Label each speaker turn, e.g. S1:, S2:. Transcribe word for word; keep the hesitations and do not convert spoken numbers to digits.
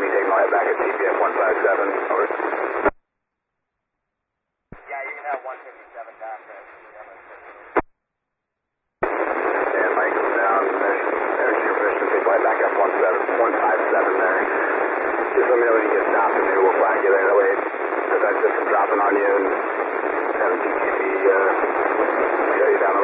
S1: me take my back at T P F one five seven, over.
S2: Yeah, you can have one fifty-seven down there.
S1: And Mike comes down, there's, there's your permission to take my back at one five seven there. Just let me know when you get stopped and maybe we'll flag you there. That way it prevents us from dropping on you and having T T B uh, shut you down